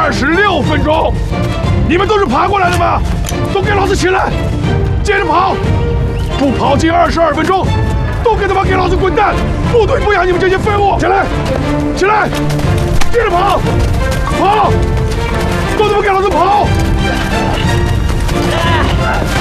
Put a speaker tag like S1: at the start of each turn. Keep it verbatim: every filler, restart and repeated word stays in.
S1: 二十六分钟。你们都是爬过来的吗？都给老子起来，接着跑！不跑进二十二分钟，都给他妈给老子滚蛋！部队不养你们这些废物！起来，起来，接着跑！